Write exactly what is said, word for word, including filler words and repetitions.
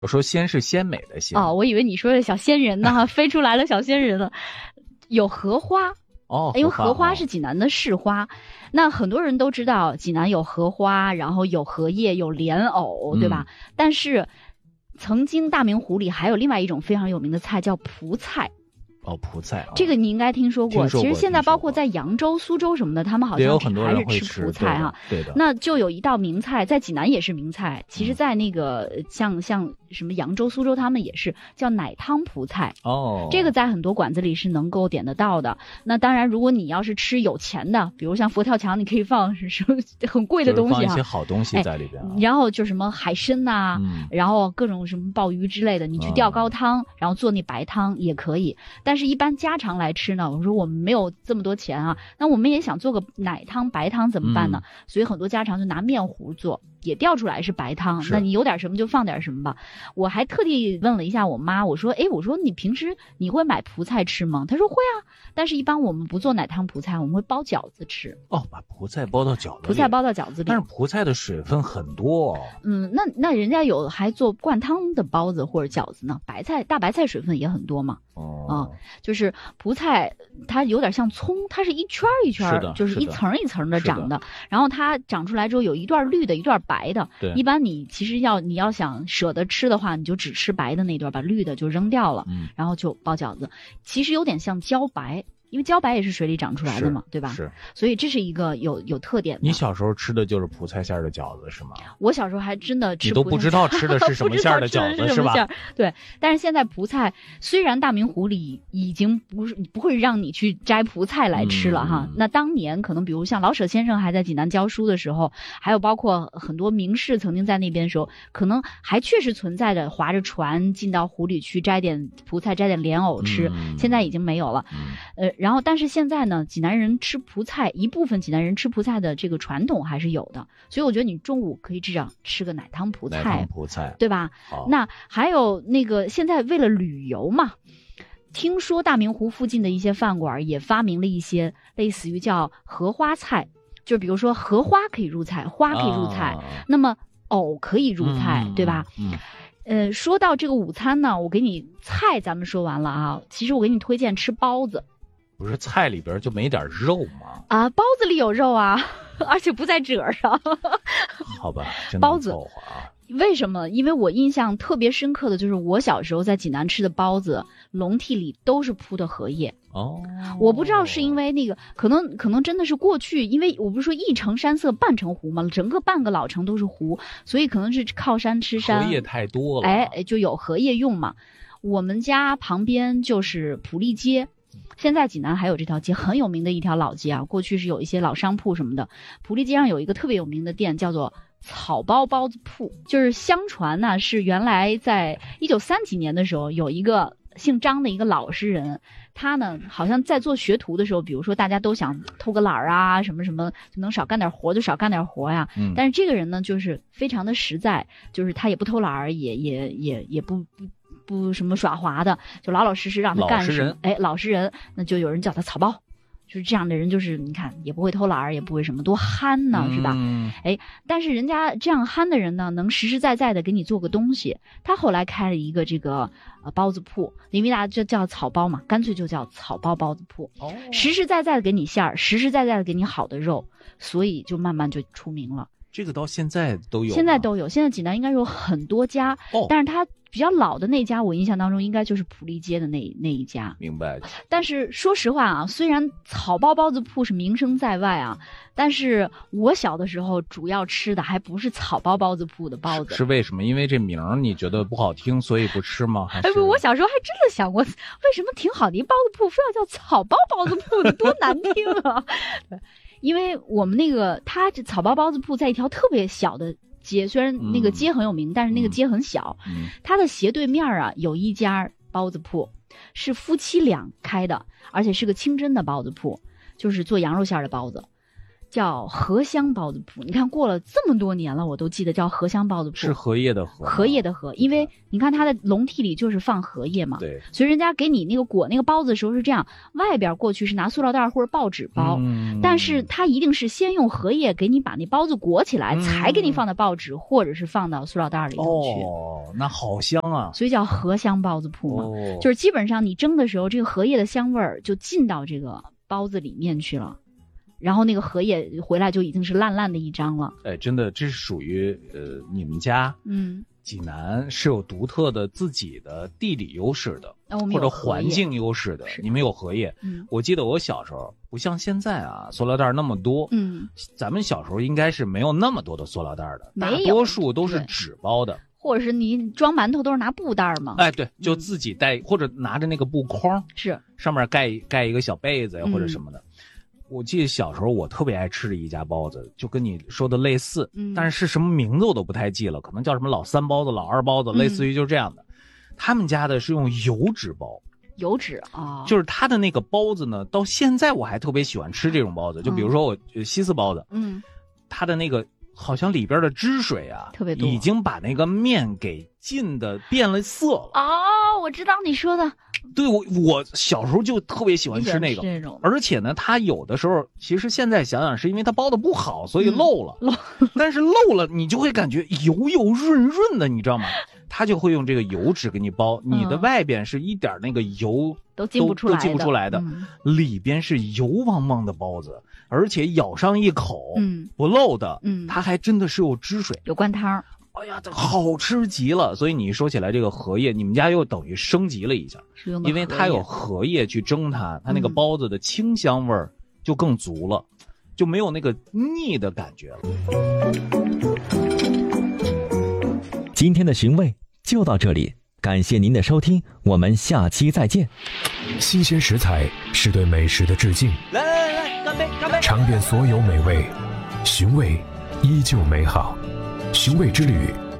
我说鲜是鲜美的鲜。 哦，我以为你说的小仙人呢，飞出来了小仙人了。有荷花。 哦， 因为荷花是济南的市花，哦、那很多人都知道济南有荷花，然后有荷叶，有莲藕，对吧？嗯、但是曾经大明湖里还有另外一种非常有名的菜叫蒲菜。 哦，蒲菜、哦， 这个你应该听说过。 听说过其实现在包括在扬州、苏州什么的，他们好像还是吃蒲菜啊。 对的。 那就有一道名菜，在济南也是名菜。其实，在那个、嗯、像像什么扬州、苏州，他们也是叫奶汤蒲菜。 哦。 这个在很多馆子里是能够点得到的。那当然，如果你要是吃有钱的，比如像佛跳墙，你可以放什么很贵的东西啊， 就是放一些好东西在里边、啊哎。然后就什么海参呐、啊嗯，然后各种什么鲍鱼之类的，你去吊高汤，嗯、然后做那白汤也可以。但是，一般家常来吃呢，我说我们没有这么多钱啊，那我们也想做个奶汤白汤怎么办呢、嗯、所以很多家常就拿面糊做，也调出来是白汤，那你有点什么就放点什么吧。我还特地问了一下我妈，我说诶我说你平时你会买蒲菜吃吗？她说会啊，但是一般我们不做奶汤蒲菜，我们会包饺子吃。 哦，把蒲菜包到饺子里。 蒲菜包到饺子里， 但是蒲菜的水分很多、哦、 嗯，那那人家有还做灌汤的包子或者饺子呢，白菜大白菜水分也很多嘛。 哦、 嗯，就是蒲菜它有点像葱，它是一圈一圈， 是就是一层一层的长的，然后它长出来之后有一段绿的一段白的。 对， 一般你其实要你要想舍得吃的话，你就只吃白的那段，把绿的就扔掉了、嗯、然后就包饺子。其实有点像茭白，因为茭白也是水里长出来的嘛，对吧？ 是， 所以这是一个有有特点的。 你小时候吃的就是蒲菜馅的饺子是吗？ 我小时候还真的吃， 你都不知道吃的是什么馅的饺子是吧？ 对，但是现在蒲菜虽然大明湖里已经不是不会让你去摘蒲菜来吃了哈、嗯，那当年可能比如像老舍先生还在济南教书的时候，还有包括很多名士曾经在那边的时候，可能还确实存在着划着船进到湖里去摘点蒲菜、摘点莲藕吃、嗯，现在已经没有了。嗯、呃，然后但是现在呢，济南人吃蒲菜，一部分济南人吃蒲菜的这个传统还是有的，所以我觉得你中午可以至少吃个奶汤蒲菜， 奶汤蒲菜， 对吧？那还有那个现在为了旅游嘛，听说大明湖附近的一些饭馆也发明了一些类似于叫荷花菜，就比如说荷花可以入菜，花可以入菜，啊、那么藕可以入菜，嗯、对吧？ 嗯。 呃，说到这个午餐呢，我给你菜咱们说完了啊，其实我给你推荐吃包子。 不是菜里边就没点肉吗？ 啊，包子里有肉啊，而且不在褶上。 好吧， 包子啊。 为什么？因为我印象特别深刻的就是我小时候在济南吃的包子，笼屉里都是铺的荷叶。 哦， 我不知道是因为那个，可能可能真的是过去，因为我不是说一城山色半城湖嘛，整个半个老城都是湖，所以可能是靠山吃山。 荷叶太多了， 哎，就有荷叶用嘛。我们家旁边就是普利街。现在济南还有这条街很有名的一条老街啊，过去是有一些老商铺什么的。普利街上有一个特别有名的店叫做草包包子铺，就是相传呢、啊、是原来在一九三几年的时候，有一个姓张的一个老实人，他呢好像在做学徒的时候，比如说大家都想偷个懒儿啊什么什么，就能少干点活就少干点活呀、 嗯。 但是这个人呢就是非常的实在，就是他也不偷懒儿，也也也也不不。不什么耍滑的，就老老实实让他干什么。哎，老实人，那就有人叫他草包，就是这样的人，就是你看也不会偷懒，也不会什么，多憨呢，是吧？ 嗯、 哎，但是人家这样憨的人呢，能实实在在的给你做个东西。他后来开了一个这个呃包子铺，因为大家就叫草包嘛，干脆就叫草包包子铺。 哦， 实实在在的给你馅儿，实实在在的给你好的肉，所以就慢慢就出名了。 这个到现在都有， 现在都有，现在济南应该有很多家， 哦， 但是它比较老的那家，我印象当中应该就是普利街的那那一家。 明白。 但是说实话啊，虽然草包包子铺是名声在外啊，但是我小的时候主要吃的还不是草包包子铺的包子。 是, 是为什么？因为这名儿你觉得不好听，所以不吃吗？还是哎不，我小时候还真的想过，为什么挺好的一包子铺，非要叫草包包子铺的，多难听啊！因为我们那个它这草包包子铺在一条特别小的街，虽然那个街很有名、嗯、但是那个街很小、 嗯、 它的斜对面啊有一家包子铺，是夫妻俩开的，而且是个清真的包子铺，就是做羊肉馅的包子。 叫荷香包子铺。你看过了这么多年了，我都记得叫荷香包子铺。 是荷叶的荷， 荷叶的荷，因为你看它的笼屉里就是放荷叶嘛， 对， 所以人家给你那个裹那个包子的时候是这样，外边过去是拿塑料袋或者报纸包， 嗯、 但是它一定是先用荷叶给你把那包子裹起来， 嗯、 才给你放到报纸或者是放到塑料袋里头去。 哦，那好香啊！ 所以叫荷香包子铺嘛， 哦、 就是基本上你蒸的时候，这个荷叶的香味儿就进到这个包子里面去了。然后那个荷叶回来就已经是烂烂的一张了。 哎，真的，这是属于呃你们家， 嗯， 济南是有独特的自己的地理优势的， 哦、我们或者环境优势的。你们有荷叶， 嗯， 我记得我小时候不像现在啊，塑料袋那么多， 嗯， 咱们小时候应该是没有那么多的塑料袋的， 没有， 大多数都是纸包的。 或者是你装馒头都是拿布袋嘛？ 哎，对，就自己带、嗯、或者拿着那个布筐， 是上面盖盖一个小被子呀、 嗯、 或者什么的。我记得小时候我特别爱吃的一家包子，就跟你说的类似， 嗯， 但是是什么名字我都不太记了，可能叫什么老三包子、老二包子， 嗯、 类似于就这样的。他们家的是用油纸包， 油纸啊， 哦、就是他的那个包子呢，到现在我还特别喜欢吃这种包子。就比如说我西四包子， 嗯， 它的那个好像里边的汁水啊， 特别多， 已经把那个面给浸的变了色了。 哦，我知道你说的。 对，我我小时候就特别喜欢吃那个， 这种而且呢，它有的时候其实现在想想是因为它包的不好，所以漏了。 漏、 嗯，但是漏了你就会感觉油油润润的，你知道吗？它就会用这个油纸给你包，你的外边是一点那个油都进不出来的， 都进不出来的， 嗯、 里边是油汪汪的包子，而且咬上一口， 嗯， 不漏的， 嗯， 它还真的是有汁水， 有灌汤。 哎呀，这好吃极了！所以你说起来这个荷叶，你们家又等于升级了一下，因为它有荷叶去蒸它，它那个包子的清香味儿就更足了，嗯、就没有那个腻的感觉了。 今天的寻味就到这里，感谢您的收听，我们下期再见。 新鲜食材是对美食的致敬， 来来来，干杯干杯！ 尝遍所有美味，寻味依旧美好。寻味之旅，